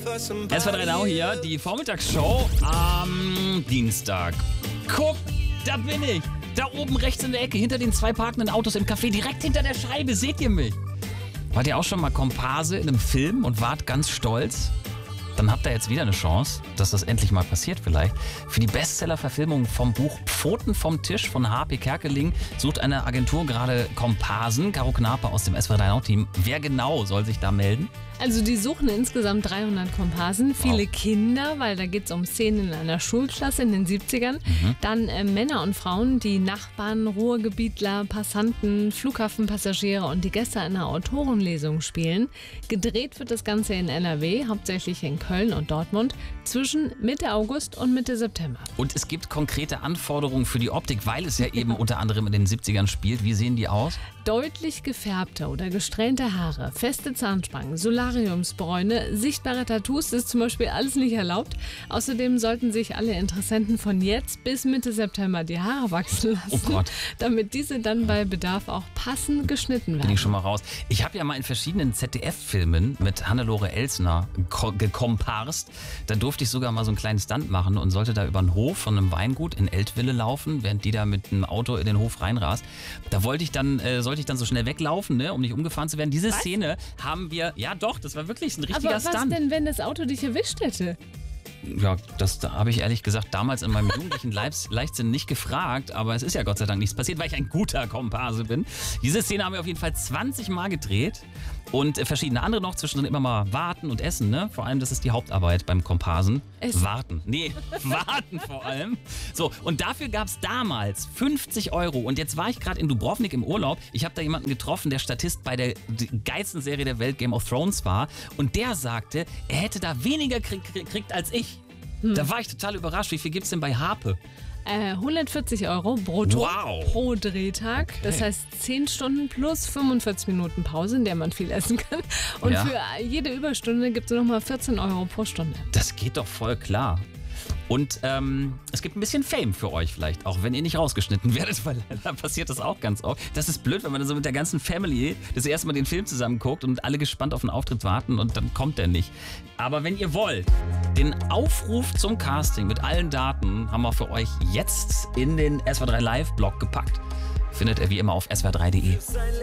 SWR3 Now hier, die Vormittagsshow am Dienstag. Guck, da bin ich. Da oben rechts in der Ecke, hinter den 2 parkenden Autos im Café, direkt hinter der Scheibe, seht ihr mich? Wart ihr auch schon mal Komparse in einem Film und wart ganz stolz? Dann habt ihr jetzt wieder eine Chance, dass das endlich mal passiert vielleicht. Für die Bestseller-Verfilmung vom Buch Pfoten vom Tisch von H.P. Kerkeling sucht eine Agentur gerade Komparsen. Caro Knape aus dem SWR3 Now-Team. Wer genau soll sich da melden? Also die suchen insgesamt 300 Komparsen, viele Kinder, weil da geht es um Szenen in einer Schulklasse in den 70ern. Dann Männer und Frauen, die Nachbarn, Ruhrgebietler, Passanten, Flughafenpassagiere und die Gäste einer Autorenlesung spielen. Gedreht wird das Ganze in NRW, hauptsächlich in Köln und Dortmund, zwischen Mitte August und Mitte September. Und es gibt konkrete Anforderungen für die Optik, weil es ja eben unter anderem in den 70ern spielt. Wie sehen die aus? Deutlich gefärbte oder gesträhnte Haare, feste Zahnspangen, Solariumsbräune, sichtbare Tattoos ist zum Beispiel alles nicht erlaubt. Außerdem sollten sich alle Interessenten von jetzt bis Mitte September die Haare wachsen lassen, Oh Gott, damit diese dann bei Bedarf auch passend geschnitten werden. bin ich schon mal raus. Ich habe ja mal in verschiedenen ZDF-Filmen mit Hannelore Elsner gekomparst. Da durfte ich sogar mal so einen kleinen Stunt machen und sollte da über den Hof von einem Weingut in Eltville laufen, während die da mit einem Auto in den Hof reinrast. Da sollte ich dann so schnell weglaufen, ne, um nicht umgefahren zu werden. Diese Szene haben wir, ja doch, das war wirklich ein richtiger Aber was Stunt. denn, wenn das Auto dich erwischt hätte? Ja, da habe ich ehrlich gesagt damals in meinem jugendlichen Leichtsinn nicht gefragt, aber es ist ja Gott sei Dank nichts passiert, weil ich ein guter Komparse bin. Diese Szene haben wir auf jeden Fall 20 Mal gedreht und verschiedene andere noch, zwischendrin immer mal warten und essen, ne? Vor allem, das ist die Hauptarbeit beim Komparsen. Essen. Warten. Nee, warten vor allem. So, und dafür gab es damals 50 € und jetzt war ich gerade in Dubrovnik im Urlaub. Ich habe da jemanden getroffen, der Statist bei der geilsten Serie der Welt, Game of Thrones war, und der sagte, er hätte da weniger gekriegt als ich. Da war ich total überrascht. Wie viel gibt's denn bei Harpe? 140 € brutto Wow. pro Drehtag. Das heißt 10 Stunden plus 45 Minuten Pause, in der man viel essen kann. Und Ja. für jede Überstunde gibt es nochmal 14 € pro Stunde. Das geht doch voll klar. Und es gibt ein bisschen Fame für euch vielleicht, auch wenn ihr nicht rausgeschnitten werdet, weil da passiert das auch ganz oft. Das ist blöd, wenn man so mit der ganzen Family das erste Mal den Film zusammen guckt und alle gespannt auf den Auftritt warten und dann kommt der nicht. Aber wenn ihr wollt, den Aufruf zum Casting mit allen Daten haben wir für euch jetzt in den SWR3 Live-Blog gepackt. Findet ihr wie immer auf swr3.de.